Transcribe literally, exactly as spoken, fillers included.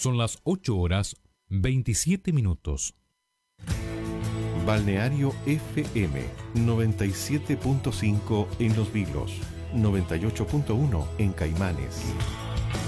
Son las ocho horas veintisiete minutos. Balneario F M noventa y siete punto cinco en Los Vilos, noventa y ocho punto uno en Caimanes.